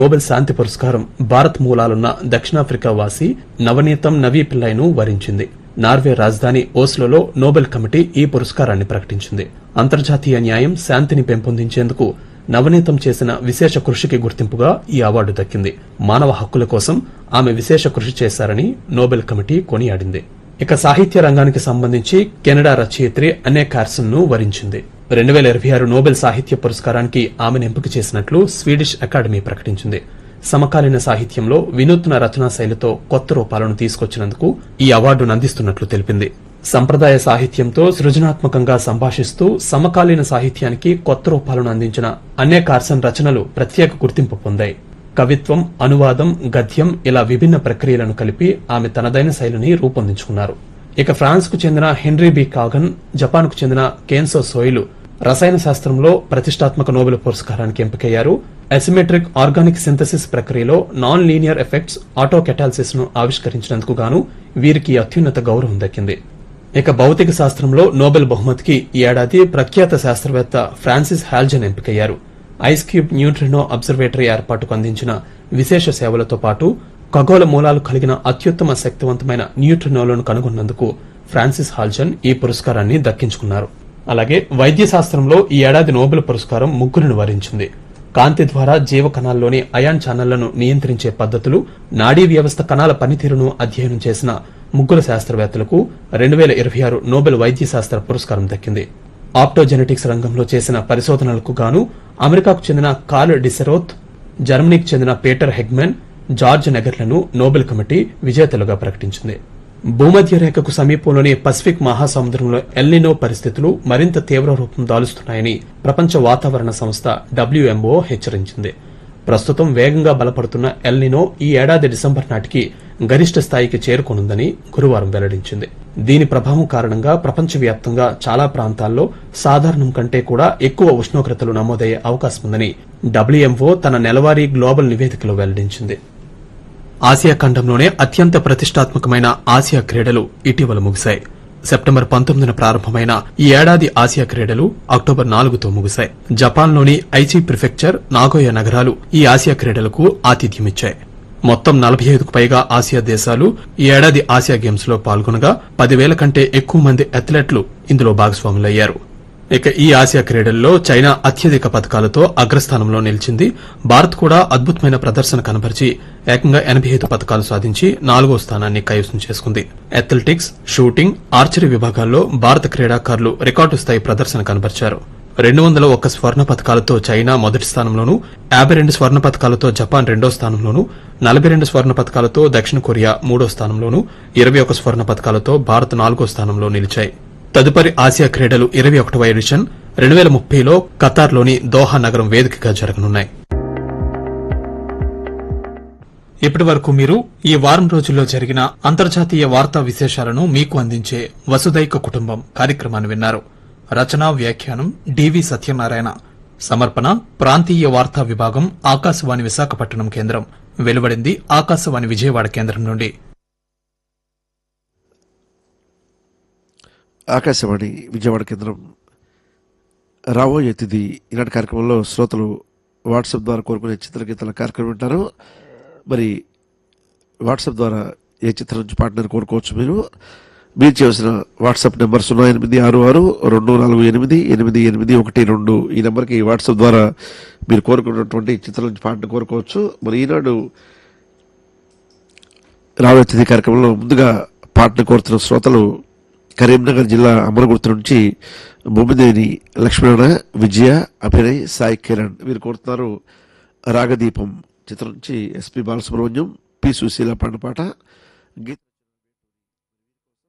Nobel శాంతి పురస్కారం భారత్ మూలాలున్న దక్షిణాఫ్రికా వాసి నవనీతం నవీ పిల్లైను వరించింది. నార్వే రాజధాని ఓస్లోలో నోబెల్ కమిటీ ఈ పురస్కారాన్ని ప్రకటించింది. అంతర్జాతీయ న్యాయం, శాంతిని పెంపొందించేందుకు నవనీతం చేసిన విశేష కృషికి గుర్తింపుగా ఈ అవార్డు దక్కింది. మానవ హక్కుల కోసం ఆమె విశేష కృషి చేశారని నోబెల్ కమిటీ కొనియాడింది. ఇక సాహిత్య రంగానికి సంబంధించి కెనడా రచయిత్రి అనే కార్సన్ ను వరించింది. 2026 నోబెల్ సాహిత్య పురస్కారానికి ఆమెను ఎంపిక చేసినట్లు స్వీడిష్ అకాడమీ ప్రకటించింది. సమకాలీన సాహిత్యంలో వినూత్న రచనా శైలితో కొత్త రూపాలను తీసుకొచ్చినందుకు ఈ అవార్డును అందిస్తున్నట్లు తెలిపింది. సంప్రదాయ సాహిత్యంతో సృజనాత్మకంగా సంభాషిస్తూ సమకాలీన సాహిత్యానికి కొత్త రూపాలను అందించిన అనే కార్సన్ రచనలు ప్రత్యేక గుర్తింపు పొందాయి. కవిత్వం, అనువాదం, గద్యం ఇలా విభిన్న ప్రక్రియలను కలిపి ఆమె తనదైన శైలిని రూపొందించుకున్నారు. ఇక ఫ్రాన్స్ కు చెందిన హెన్రీ బి కాగన్, జపాన్ కు చెందిన కేన్సో సోయిలు రసాయన శాస్త్రంలో ప్రతిష్టాత్మక నోబెల్ పురస్కారానికి ఎంపికయ్యారు. అసిమెట్రిక్ ఆర్గానిక్ సింథసిస్ ప్రక్రియలో నాన్ లీనియర్ ఎఫెక్ట్స్ ఆటోకెటాలసిస్ ను ఆవిష్కరించినందుకు గాను వీరికి అత్యున్నత గౌరవం దక్కింది. ఇక భౌతిక శాస్త్రంలో నోబెల్ బహుమతికి ఈ ఏడాది ప్రఖ్యాత శాస్త్రవేత్త ఫ్రాన్సిస్ హాల్జన్ ఎంపికయ్యారు. ఐస్ క్యూబ్ న్యూట్రినో అబ్జర్వేటరీ ఏర్పాటుకు అందించిన విశేష సేవలతో పాటు ఖగోళ మూలాలు కలిగిన అత్యుత్తమ శక్తివంతమైన న్యూట్రినోలను కనుగొన్నందుకు ఫ్రాన్సిస్ హాల్జన్ ఈ పురస్కారాన్ని దక్కించుకున్నారు. అలాగే వైద్య శాస్త్రంలో ఈ ఏడాది నోబెల్ పురస్కారం ముగ్గురిని వరించింది. కాంతి ద్వారా జీవ కణాల్లోని అయాన్ ఛానళ్లను నియంత్రించే పద్ధతులు, నాడీ వ్యవస్థ కణాల పనితీరును అధ్యయనం చేసిన ముగ్గురు శాస్త్రవేత్తలకు 2026 నోబెల్ వైద్య శాస్త్ర పురస్కారం దక్కింది. ఆప్టోజెనెటిక్స్ రంగంలో చేసిన పరిశోధనలకు గాను అమెరికాకు చెందిన కార్ల్ డిసెరోత్, జర్మనీకి చెందిన Peter Hegemann, George నెగర్లను Nobel committee విజేతలుగా ప్రకటించింది. భూమధ్య రేఖకు సమీపంలోని పసిఫిక్ మహాసముద్రంలో ఎల్నినో పరిస్థితులు మరింత తీవ్ర రూపం దాలుస్తున్నాయని ప్రపంచ వాతావరణ సంస్థ WMO హెచ్చరించింది. ప్రస్తుతం వేగంగా బలపడుతున్న ఎల్నినో ఈ ఏడాది డిసెంబర్ నాటికి గరిష్ట స్థాయికి చేరుకోనుందని గురువారం వెల్లడించింది. దీని ప్రభావం కారణంగా ప్రపంచవ్యాప్తంగా చాలా ప్రాంతాల్లో సాధారణం కంటే కూడా ఎక్కువ ఉష్ణోగ్రతలు నమోదయ్యే అవకాశముందని WMO తన నెలవారీ గ్లోబల్ నివేదికలో వెల్లడించింది. ఆసియా ఖండంలోనే అత్యంత ప్రతిష్టాత్మకమైన ఆసియా క్రీడలు ఇటీవల ముగిశాయి. సెప్టెంబర్ 19న ప్రారంభమైన ఈ ఏడాది ఆసియా క్రీడలు అక్టోబర్ 4తో ముగిశాయి. జపాన్లోని ఐచి ప్రిఫెక్చర్, నాగోయా నగరాలు ఈ ఆసియా క్రీడలకు ఆతిథ్యమిచ్చాయి. మొత్తం 45కు పైగా ఆసియా దేశాలు ఈ ఏడాది ఆసియా గేమ్స్ లో పాల్గొనగా 10,000 కంటే ఎక్కువ మంది అథ్లెట్లు ఇందులో భాగస్వాములయ్యారు. ఇక ఈ ఆసియా క్రీడల్లో చైనా అత్యధిక పతకాలతో అగ్రస్థానంలో నిలిచింది. భారత్ కూడా అద్భుతమైన ప్రదర్శన కనబరిచి ఏకంగా 85 పతకాలు సాధించి 4వ స్థానాన్ని కైవసం చేసుకుంది. అథ్లెటిక్స్, షూటింగ్, ఆర్చరీ విభాగాల్లో భారత క్రీడాకారులు రికార్డు స్థాయి ప్రదర్శన కనబరిచారు. 201 స్వర్ణ పతకాలతో చైనా మొదటి స్థానంలోనూ, 52 స్వర్ణ పతకాలతో జపాన్ రెండో స్థానంలోనూ, 42 స్వర్ణ పతకాలతో దక్షిణ కొరియా మూడో స్థానంలోనూ, 21 స్వర్ణ పతకాలతో భారత్ 4వ స్థానంలో నిలిచాయి. తదుపరి ఆసియా క్రీడలు 21వ ఎడిషన్ 2030లో ఖతార్లోని దోహా నగరం వేదికగా జరగనున్నాయి. ఇప్పటి వరకు మీరు ఈ వారం రోజుల్లో జరిగిన అంతర్జాతీయ వార్తా విశేషాలను మీకు అందించే వసుదైక కుటుంబం కార్యక్రమాన్ని విన్నారు. రచనా వ్యాఖ్యానం డివి సత్యనారాయణ. సమర్పణ ప్రాంతీయ వార్తా విభాగం, ఆకాశవాణి విశాఖపట్నం కేంద్రం. వెలువడింది ఆకాశవాణి విజయవాడ కేంద్రం నుండి. ఆకాశవాణి విజయవాడ కేంద్రం. రాబోయే తిథి ఈనాటి కార్యక్రమంలో శ్రోతలు వాట్సాప్ ద్వారా కోరుకునే చిత్రగీతాల కార్యక్రమం వింటారు. మరి వాట్సాప్ ద్వారా ఏ చిత్రం నుంచి పాటను కోరుకోవచ్చు. మీరు చేయవలసిన వాట్సాప్ నెంబర్ 086624888812 ఈ నెంబర్కి వాట్సాప్ ద్వారా మీరు కోరుకున్నటువంటి చిత్రం నుంచి పాటను కోరుకోవచ్చు. మరి ఈనాడు రాబోయే తిథి కార్యక్రమంలో ముందుగా పాటను కోరుతున్న శ్రోతలు కరీంనగర్ జిల్లా అమరగుర్తు నుంచి బొమ్మిదేని లక్ష్మణ, విజయ, అభినయ్, సాయి కిరణ్. వీరు కోరుతున్నారు రాగదీపం చిత్రం నుంచి ఎస్పి బాలసుబ్రహ్మణ్యం, పి సుశీల పాడిన పాట.